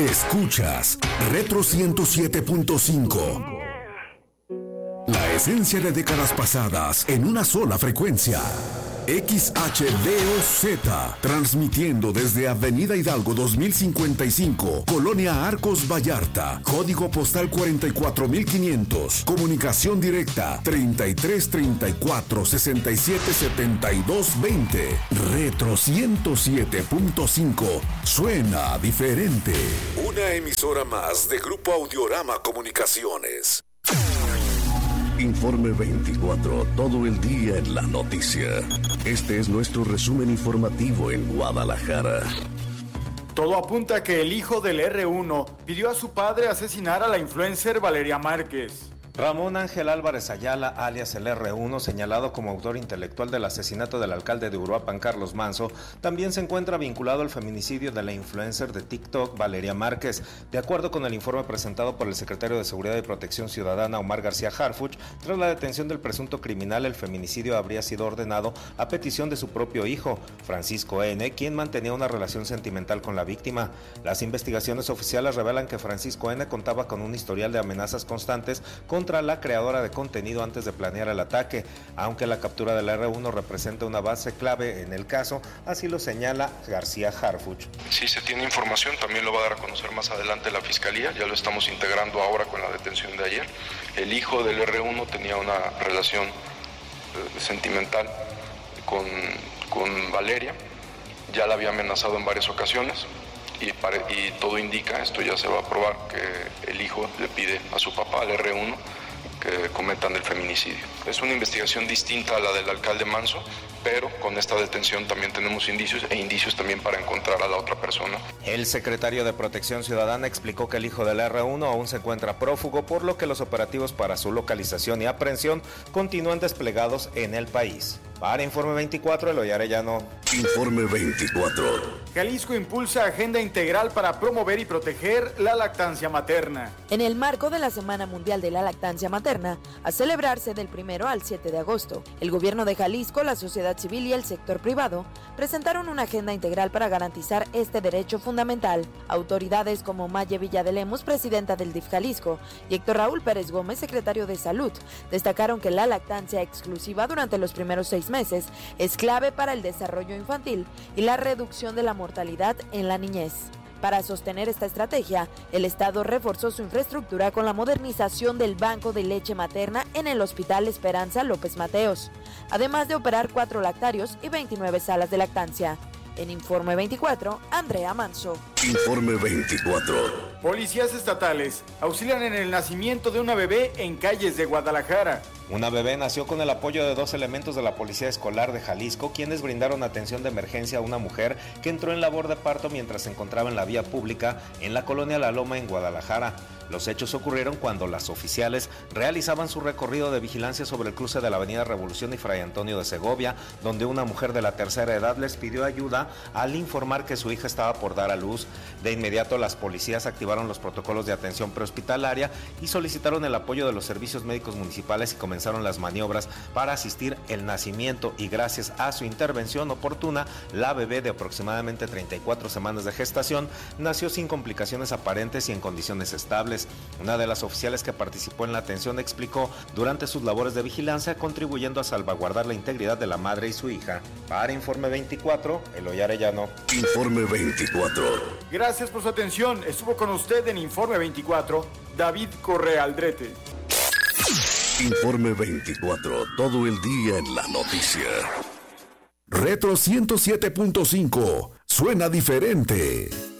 Escuchas Retro 107.5. La esencia de décadas pasadas en una sola frecuencia. XHDOZ, transmitiendo desde Avenida Hidalgo 2055, Colonia Arcos Vallarta, código postal 44500, comunicación directa 3334-677220. Retro 107.5, suena diferente. Una emisora más de Grupo Audiorama Comunicaciones. Informe 24, todo el día en la noticia. Este es nuestro resumen informativo en Guadalajara. Todo apunta a que el hijo del R1 pidió a su padre asesinar a la influencer Valeria Márquez. Ramón Ángel Álvarez Ayala, alias el R1, señalado como autor intelectual del asesinato del alcalde de Uruapan, Carlos Manso, también se encuentra vinculado al feminicidio de la influencer de TikTok, Valeria Márquez. De acuerdo con el informe presentado por el secretario de Seguridad y Protección Ciudadana, Omar García Harfuch, tras la detención del presunto criminal, el feminicidio habría sido ordenado a petición de su propio hijo, Francisco N., quien mantenía una relación sentimental con la víctima. Las investigaciones oficiales revelan que Francisco N. contaba con un historial de amenazas constantes contra la creadora de contenido antes de planear el ataque, aunque la captura del R1 representa una base clave en el caso, así lo señala García Harfuch. Si se tiene información, también lo va a dar a conocer más adelante la Fiscalía, ya lo estamos integrando ahora con la detención de ayer. El hijo del R1 tenía una relación sentimental con Valeria, ya la había amenazado en varias ocasiones. Y todo indica, esto ya se va a probar, que el hijo le pide a su papá, al R1, que cometan el feminicidio. Es una investigación distinta a la del alcalde Manso, pero con esta detención también tenemos indicios también para encontrar a la otra persona. El secretario de Protección Ciudadana explicó que el hijo del R1 aún se encuentra prófugo, por lo que los operativos para su localización y aprehensión continúan desplegados en el país. Para Informe 24, Eloy Arellano. Informe 24. Jalisco impulsa agenda integral para promover y proteger la lactancia materna. En el marco de la Semana Mundial de la Lactancia Materna, a celebrarse del 1 al 7 de agosto, el gobierno de Jalisco, la sociedad civil y el sector privado presentaron una agenda integral para garantizar este derecho fundamental. Autoridades como Maye Villa de Lemus, presidenta del DIF Jalisco, y Héctor Raúl Pérez Gómez, secretario de Salud, destacaron que la lactancia exclusiva durante los primeros 6 meses es clave para el desarrollo infantil y la reducción de la mortalidad en la niñez. Para sostener esta estrategia, el Estado reforzó su infraestructura con la modernización del banco de leche materna en el Hospital Esperanza López Mateos, además de operar 4 lactarios y 29 salas de lactancia. En Informe 24, Andrea Manso. Informe 24. Policías estatales auxilian en el nacimiento de una bebé en calles de Guadalajara. Una bebé nació con el apoyo de 2 elementos de la Policía Escolar de Jalisco, quienes brindaron atención de emergencia a una mujer que entró en labor de parto mientras se encontraba en la vía pública en la colonia La Loma, en Guadalajara. Los hechos ocurrieron cuando las oficiales realizaban su recorrido de vigilancia sobre el cruce de la Avenida Revolución y Fray Antonio de Segovia, donde una mujer de la tercera edad les pidió ayuda al informar que su hija estaba por dar a luz. De inmediato, las policías activaron los protocolos de atención prehospitalaria y solicitaron el apoyo de los servicios médicos municipales y comenzaron las maniobras para asistir el nacimiento, y gracias a su intervención oportuna, la bebé de aproximadamente 34 semanas de gestación nació sin complicaciones aparentes y en condiciones estables. Una de las oficiales que participó en la atención explicó durante sus labores de vigilancia, contribuyendo a salvaguardar la integridad de la madre y su hija. Para Informe 24, Eloy Arellano. Informe 24. Gracias por su atención. Estuvo con usted en Informe 24, David Correa Aldrete. Informe 24, todo el día en la noticia. Retro 107.5, suena diferente.